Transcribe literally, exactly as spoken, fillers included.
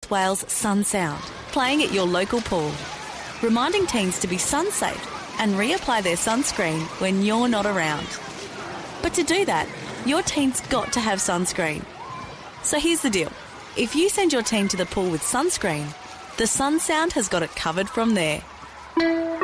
South Wales Sun Sound, playing at your local pool, reminding teens to be sun safe and reapply their sunscreen when you're not around. But to do that, your teen's got to have sunscreen. So here's the deal. If you send your teen to the pool with sunscreen, the Sun Sound has got it covered from there.